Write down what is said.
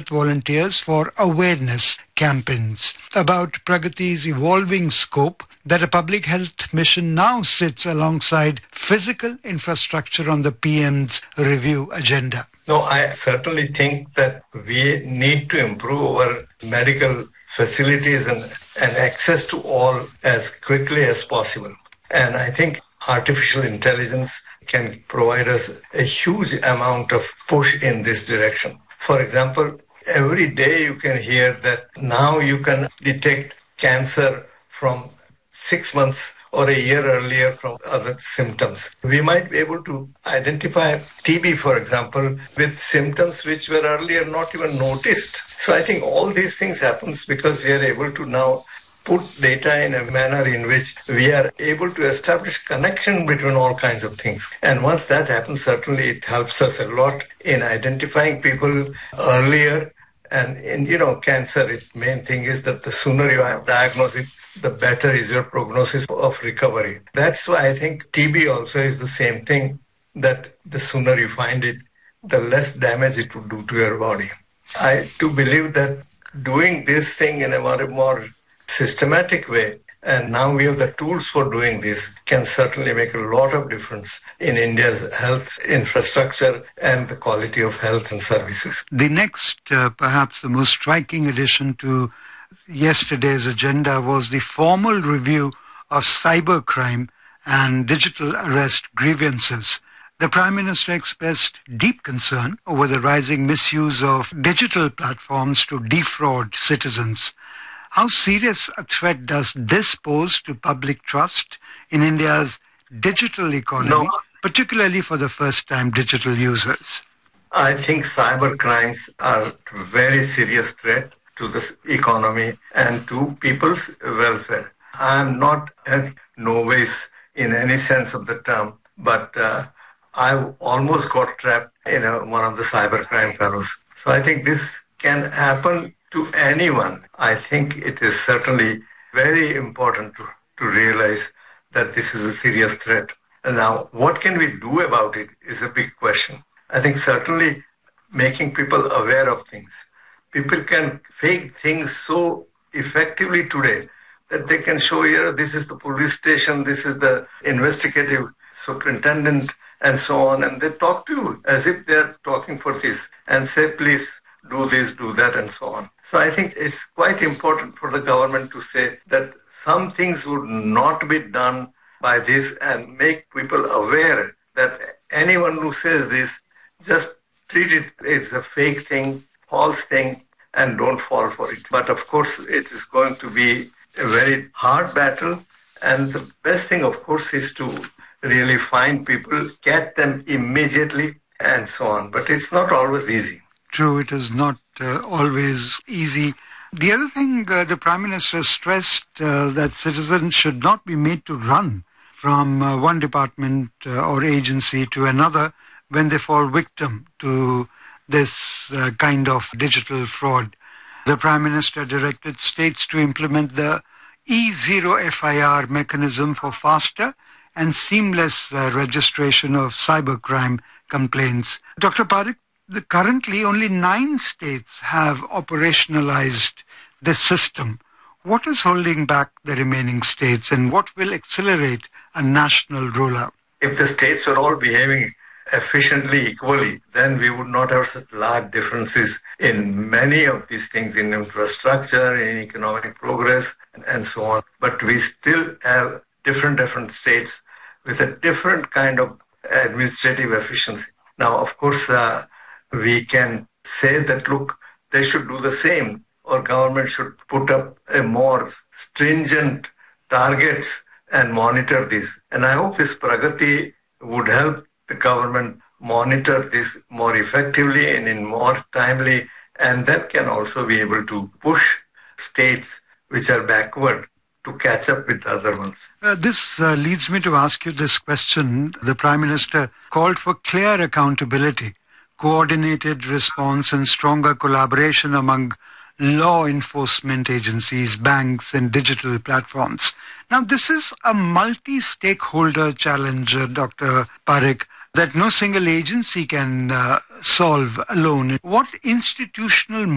health volunteers for awareness campaigns about Pragati's evolving scope that a public health mission now sits alongside physical infrastructure on the PM's review agenda. No, I certainly think that we need to improve our medical facilities and access to all as quickly as possible. And I think artificial intelligence can provide us a huge amount of push in this direction. For example, every day you can hear that now you can detect cancer from 6 months or a year earlier from other symptoms. We might be able to identify TB, for example, with symptoms which were earlier not even noticed. So I think all these things happens because we are able to now put data in a manner in which we are able to establish connection between all kinds of things. And once that happens, certainly it helps us a lot in identifying people earlier. And in, cancer, the main thing is that the sooner you have diagnosed it, the better is your prognosis of recovery. That's why I think TB also is the same thing, that the sooner you find it, the less damage it would do to your body. I do believe that doing this thing in a more systematic way, and now we have the tools for doing this, can certainly make a lot of difference in India's health infrastructure and the quality of health and services. The next, perhaps the most striking addition to yesterday's agenda was the formal review of cybercrime and digital arrest grievances. The Prime Minister expressed deep concern over the rising misuse of digital platforms to defraud citizens. How serious a threat does this pose to public trust in India's digital economy, particularly for the first-time digital users? I think cyber crimes are a very serious threat to the economy and to people's welfare. I am not a novice in any sense of the term, but I almost got trapped in one of the cybercrime fellows. So I think this can happen to anyone. I think it is certainly very important to realize that this is a serious threat. And now, what can we do about it is a big question. I think certainly making people aware of things. People can fake things so effectively today that they can show here, this is the police station, this is the investigative superintendent, and so on. And they talk to you as if they're talking for this and say, please do this, do that, and so on. So I think it's quite important for the government to say that some things would not be done by this and make people aware that anyone who says this, just treat it as a fake thing, false thing, and don't fall for it. But of course, it is going to be a very hard battle. And the best thing, of course, is to really find people, catch them immediately, and so on. But it's not always easy. True, it is not always easy. The other thing, the Prime Minister stressed that citizens should not be made to run from one department or agency to another when they fall victim to this kind of digital fraud. The Prime Minister directed states to implement the E0 FIR mechanism for faster and seamless registration of cybercrime complaints. Dr. Parekh, currently only 9 states have operationalized this system. What is holding back the remaining states, and what will accelerate a national rollout? If the states were all behaving efficiently, equally, then we would not have such large differences in many of these things, in infrastructure, in economic progress, and so on. But we still have different states with a different kind of administrative efficiency. Now, of course, we can say that, look, they should do the same, or government should put up a more stringent targets and monitor this. And I hope this Pragati would help the government monitor this more effectively and in more timely, and that can also be able to push states which are backward to catch up with other ones. This leads me to ask you this question. The Prime Minister called for clear accountability, coordinated response, and stronger collaboration among law enforcement agencies, banks, and digital platforms. Now, this is a multi-stakeholder challenge, Dr. Parekh, that no single agency can solve alone. What institutional